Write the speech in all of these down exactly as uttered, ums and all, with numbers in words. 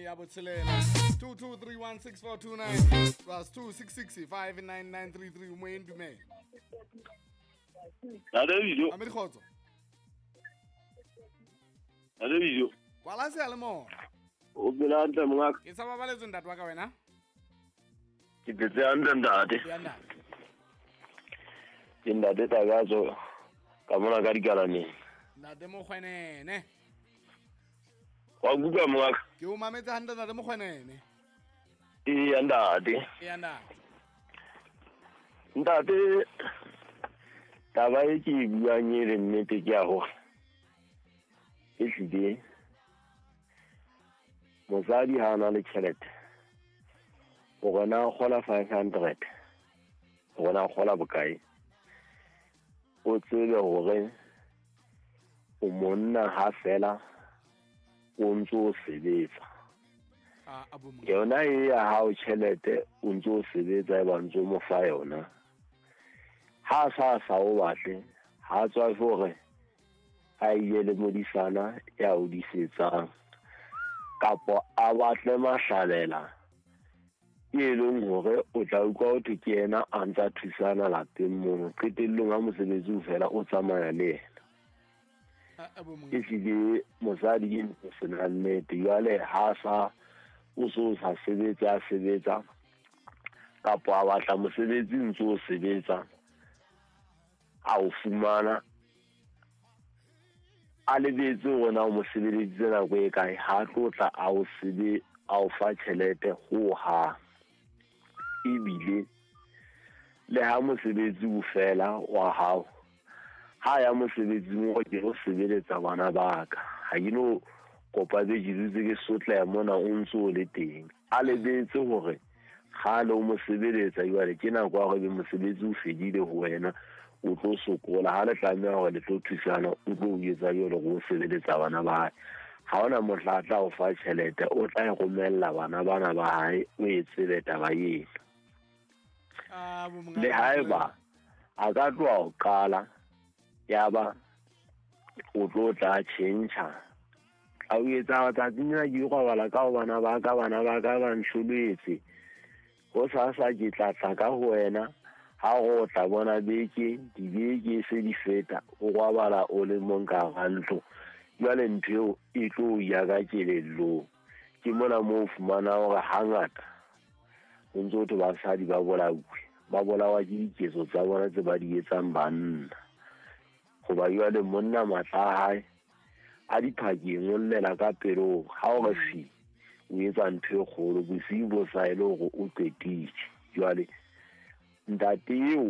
ya botshelela two two three one six four two nine plus two six six five nine nine three three mo endumela Ada bijo. a me dikgotso Ada bijo. kwala se le mo O bela ntle mongaka. ke sa babaletse ntate wa ka wena Ke tse anda ndate. ya nna Ke ndate ta ga so. Ka mona ka dikalane. ntate mo kgwenene Wa buka mongaka. ke o mametse hantle ntate mo kgwenene E ya ndate. ya ntate Ndate taba e ke buang e le nnete ke a ho. E hlile. Mosadi ha na le tšhelete. O gona gola five hundred. O gona gola bokae. O tsebe hore o monna ha fela o ntso sebetsa. a abo mo Yona e ya ha o tšhelete o ntso sebetsa e ba ntso mo fa yona. Ha sa sa o batle ha tswa hore a ile modisana ya o disetsang kapo a batle mahlalela e leng hore o tla utlwa o ke yena a ntsa thusana lapeng mo qetellong ha mosebetsi o fela o tsamaya le yena. a abo mo Ke tlile mosadi ke sena nnete jwale ha sa o so sa sebetsa sebetsa kapo a batla mosebetsi ntso o sebetsa a o fumana a lebetse gona o mosebeleditse nako e kae ha tlotla a o sebe a o fa tšhelete ho ha ebile le ha mosebetsi o fela wa hao ha ya mosebetsi mo ke go sebeletsa bana ba ka ha ke no kopa be ditse ke sotla mona o ntso le teng a lebetse hore ga le o mosebeletsa jwale ke nako ya go be mosebetsi o fedile ho wena o tlo sokola ha le tlameha gore le tlo thusana o tlo o etsa jalo go sebeletsa bana ba ha ona motlatla o fa tšhelete o tla go mella bana bana ba hae o e tsebe taba yena a bo mo le haeba a ka tloa o qala ya ba o tlo tla tšhentšha a o etsa tsa tsenya di go bala ka bana ba ka bana ba ka ba ntshuletse go sa sa ke tla tla ka ho wena ha go tla bona beke dibeke se di feta o gwa bala o le monka gantlo jwale ntho e tlo ya ka kelello ke mona mo fumana gore hangata o ntse o basadi ba bolawe ba bolawa ke diketso tsa bona tse ba di etsang banna goba jwale monna matla hae a diphakeng o llela ka pero ha o re fi o etsa ntho e kgolo bosiu bo sa ile gore o qetitse jwale ntate eo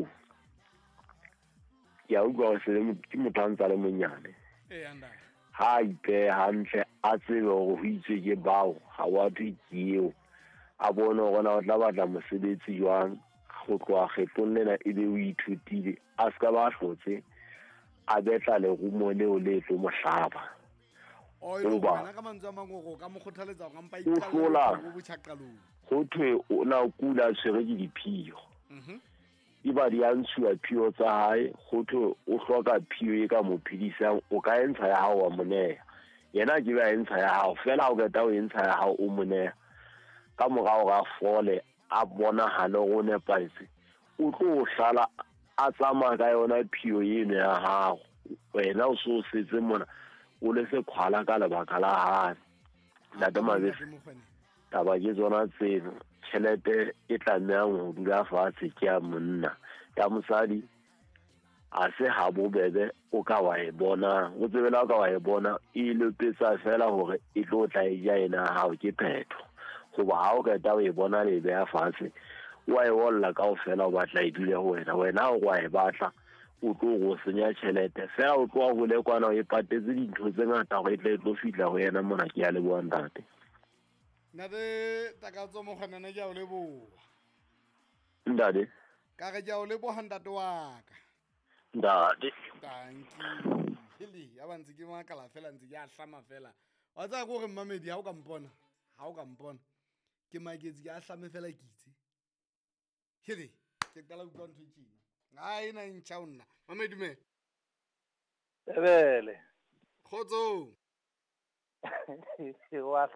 ya utlwa go se ke motho a ntsa le monyane e ya ntate ha ipe hantle a tsebe gore go itse ke bao ga wa thwe ke eo a bone gona o tla batla mosebetsi jwang go tloa kgetlong lena e be o ithutile a se ka ba hlotse a betla lerumo leo le tlo mo hlaba o ile go wena ka mantswe a mangwe ka mo kgothaletsa go mpa O hlola. go botšhaqalong go thwe o na o kula tshwere ke diphio mhm e ba di a ntshuwa phio tsa hae go thwe o hloka phio e ka mo phedisang o ka entsha ya hao wa moneya yena ke ba entsha ya hao fela o ka o entsha ya hao o moneya ka morao ga fole a bona halo go nepaitse o tlo o sala a tsamaya ka yona phio eno ya hao wena o so setse mona o le se khwala ka lebaka la hae ntate mabese taba ke tsona tseno tšhelete e tlameang go dula fatshe ke ya monna ya mosadi a se ha bobebe o ka wa e bona o tsebela o ka wa e bona e lepetsa fela gore e tlo tla e ja ena hao ke phetho goba ha o ka ta o e bona le be ya fatshe wa e wolla ka o fela o batla e dule go wena wena o wa e batla o tlo go senya tšhelete fela o tloa go le kwana o e patetse dintho tse ngata go e tla e tlo fitla go yena mona ke ya le bua ntate nate takatso mo kgonana ke a o leboa ntate ka ge ke a o leboga ntate wa ka ntate tanki hele ya ba ntse ke makala fela ntse ke a hlama fela wa tsaya ko gore mmamedi ha o ka mpona ha o ka mpona ke maketse ke a hlame fela ke itse hele ke qala go utlwa ntho e tjena ga e na ntšha o nna mamedi dumela Ebele. kgotsong Wa